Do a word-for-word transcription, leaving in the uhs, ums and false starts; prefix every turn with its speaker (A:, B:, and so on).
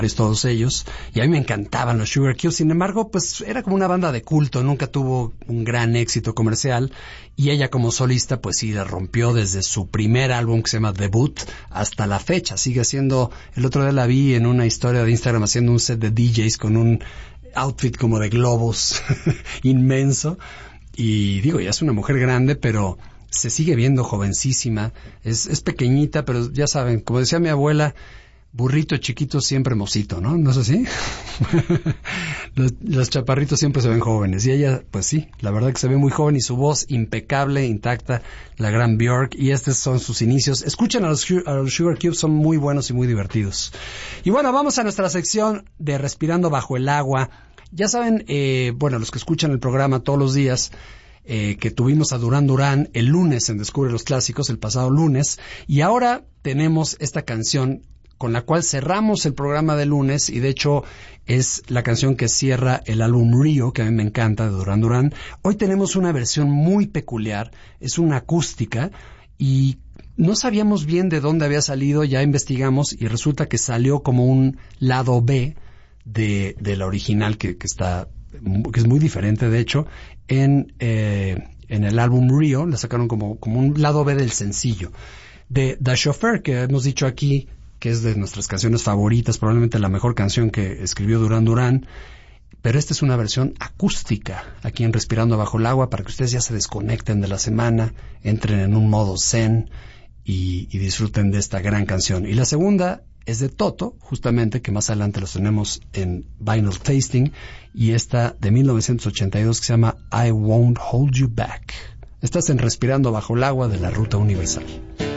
A: todos ellos, y a mí me encantaban los Sugar Cubes. Sin embargo, pues era como una banda de culto, nunca tuvo un gran éxito comercial, y ella como solista pues sí la rompió desde su primer álbum que se llama Debut hasta la fecha. Sigue haciendo, el otro día la vi en una historia de Instagram haciendo un set de D Js con un outfit como de globos inmenso, y digo, ya es una mujer grande, pero se sigue viendo jovencísima, es, es pequeñita, pero ya saben, como decía mi abuela, burrito chiquito siempre mocito, ¿no? ¿No es así? los, los chaparritos siempre se ven jóvenes. Y ella, pues sí, la verdad que se ve muy joven y su voz impecable, intacta, la gran Björk. Y estos son sus inicios. Escuchen a los, a los Sugar Cubes, son muy buenos y muy divertidos. Y bueno, vamos a nuestra sección de Respirando Bajo el Agua. Ya saben, eh, bueno, los que escuchan el programa todos los días, Eh, que tuvimos a Duran Duran el lunes en Descubre los Clásicos, el pasado lunes. Y ahora tenemos esta canción con la cual cerramos el programa de lunes, y de hecho es la canción que cierra el álbum Rio, que a mí me encanta, de Duran Duran. Hoy tenemos una versión muy peculiar, es una acústica, y no sabíamos bien de dónde había salido, ya investigamos, y resulta que salió como un lado B de, de la original, que, que está, que es muy diferente, de hecho, en, eh, en el álbum Rio, la sacaron como, como un lado B del sencillo. De The Chauffeur, que hemos dicho aquí, que es de nuestras canciones favoritas, probablemente la mejor canción que escribió Duran Duran, pero esta es una versión acústica, aquí en Respirando Bajo el Agua, para que ustedes ya se desconecten de la semana, entren en un modo zen y, y disfruten de esta gran canción. Y la segunda es de Toto, justamente, que más adelante los tenemos en Vinyl Tasting, y esta de mil novecientos ochenta y dos que se llama I Won't Hold You Back. Estás en Respirando Bajo el Agua de la Ruta Universal.